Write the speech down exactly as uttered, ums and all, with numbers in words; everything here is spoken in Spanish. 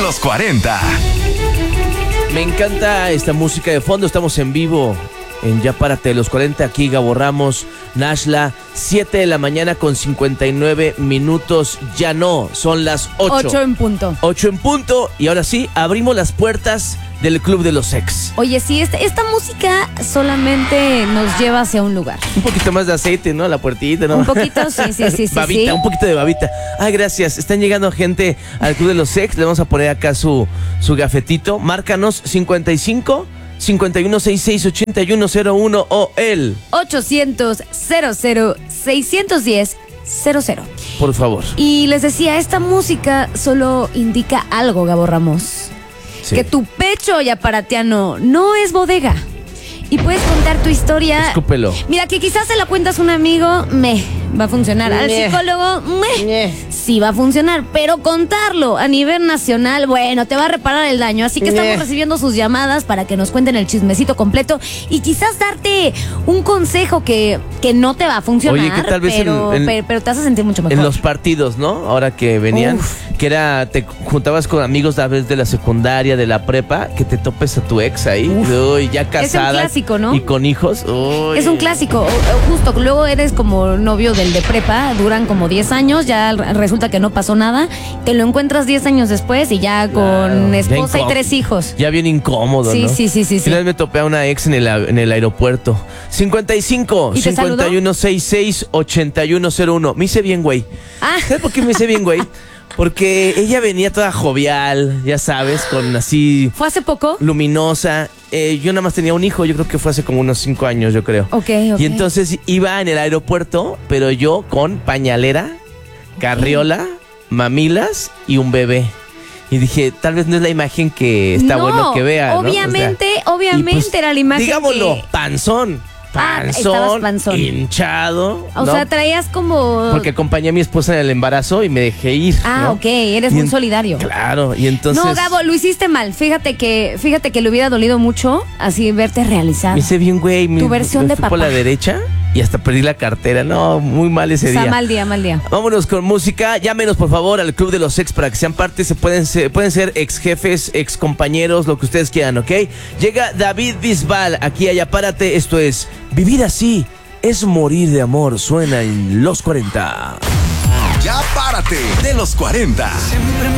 los cuarenta. Me encanta esta música de fondo. Estamos en vivo en Ya Párate de los cuarenta. Aquí Gabo Ramos, Nashla. siete de la mañana con cincuenta y nueve minutos. Ya no, son las ocho. ocho en punto. ocho en punto. Y ahora sí, abrimos las puertas del Club de los Ex. Oye, sí, esta, esta música solamente nos lleva hacia un lugar. Un poquito más de aceite, ¿no? La puertita, ¿no? Un poquito, sí, sí, sí, sí. Babita, sí. un poquito de babita. Ay, gracias. Están llegando gente al Club de los Ex. Le vamos a poner acá su, su gafetito. Márcanos cincuenta y cinco, cincuenta y uno sesenta y seis, ochenta y uno cero uno o el ochocientos, cero cero, seiscientos diez, cero cero. Por favor. Y les decía, esta música solo indica algo, Gabo Ramos. Sí. Que tu pecho yaparatiano no es bodega. Y puedes contar tu historia. Escúpelo. Mira, que quizás se la cuentas a un amigo, me va a funcionar. Al Ñe. psicólogo, me Ñe. sí va a funcionar. Pero contarlo a nivel nacional, bueno, te va a reparar el daño. Así que Ñe. estamos recibiendo sus llamadas para que nos cuenten el chismecito completo y quizás darte un consejo que, que no te va a funcionar. Oye, que tal vez pero, en- en- pero, pero te vas a sentir mucho mejor. En los partidos, ¿no? Ahora que venían, Uf. que era, te juntabas con amigos a veces de la secundaria, de la prepa, que te topes a tu ex ahí, uy, ya casada. clásico, ¿no? Y con hijos. Uy. Es un clásico, o- o justo, luego eres como novio del de prepa, duran como diez años, ya resulta que no pasó nada, te lo encuentras diez años después y ya con Claro, esposa ya y tres hijos. Ya bien incómodo, Sí, ¿no? sí, sí, sí, sí. Una vez me topé a una ex en el, a- en el aeropuerto. cincuenta y cinco, ¿Y te cincuenta y uno sesenta y seis, ochenta y uno cero uno. Me hice bien, güey. Ah. ¿Sabes por qué me hice bien, güey? Porque ella venía toda jovial, ya sabes, con así ¿Fue hace poco? luminosa. Eh, yo nada más tenía un hijo, yo creo que fue hace como unos cinco años, yo creo. Ok, ok. Y entonces iba en el aeropuerto, pero yo con pañalera, carriola, mamilas y un bebé. Y dije, tal vez no es la imagen que está No, bueno que vea, ¿no? obviamente, O sea, obviamente y pues, era la imagen digámoslo, que- panzón. Ah, Panzón, estabas panzón. hinchado. O ¿no? sea, traías como... Porque acompañé a mi esposa en el embarazo y me dejé ir. Ah, ¿no? ok, eres Y muy en- solidario. Claro, y entonces No, Gabo, lo hiciste mal. Fíjate que, fíjate que le hubiera dolido mucho así verte realizado. me hice bien, güey. Tu me- versión me de fui por papá. la derecha y hasta perdí la cartera. No, muy mal ese O sea, día. mal día, mal día. Vámonos con música. Llámenos, por favor, al Club de los Ex para que sean parte. Se pueden ser, pueden ser ex jefes, ex compañeros, lo que ustedes quieran, ¿ok? Llega David Bisbal aquí a Ya Párate. Esto es Vivir Así es Morir de Amor. Suena en los cuarenta. Ya Párate de los cuarenta. Siempre